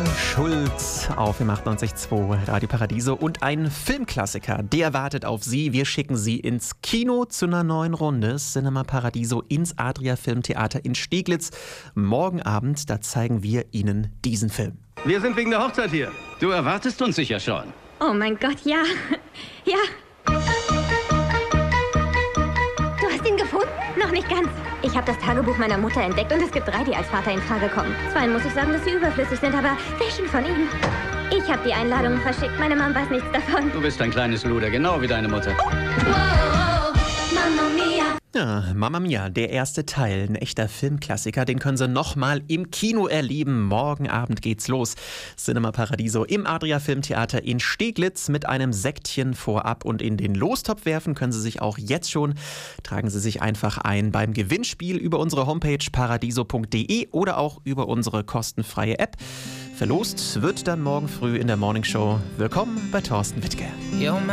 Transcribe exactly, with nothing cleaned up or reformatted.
Schulz auf dem achtundneunzig Komma zwei Radio Paradiso und ein Filmklassiker, der wartet auf Sie. Wir schicken Sie ins Kino zu einer neuen Runde. Cinema Paradiso ins Adria Filmtheater in Steglitz. Morgen Abend, da zeigen wir Ihnen diesen Film. Wir sind wegen der Hochzeit hier. Du erwartest uns sicher schon. Oh mein Gott, ja. Ja. Du hast ihn gefunden? Noch nicht ganz. Ich habe das Tagebuch meiner Mutter entdeckt und es gibt drei, die als Vater in Frage kommen. Zweien muss ich sagen, dass sie überflüssig sind, aber welchen von ihnen? Ich habe die Einladungen verschickt. Meine Mom weiß nichts davon. Du bist ein kleines Luder, genau wie deine Mutter. Oh. Wow, Mamma Mia. Ja, Mamma Mia, der erste Teil, ein echter Filmklassiker, den können Sie nochmal im Kino erleben. Morgen Abend geht's los. Cinema Paradiso im Adria Filmtheater in Steglitz mit einem Sektchen vorab und in den Lostopf werfen können Sie sich auch jetzt schon. Tragen Sie sich einfach ein beim Gewinnspiel über unsere Homepage paradiso punkt de oder auch über unsere kostenfreie App. Verlost wird dann morgen früh in der Morningshow. Willkommen bei Thorsten Wittke.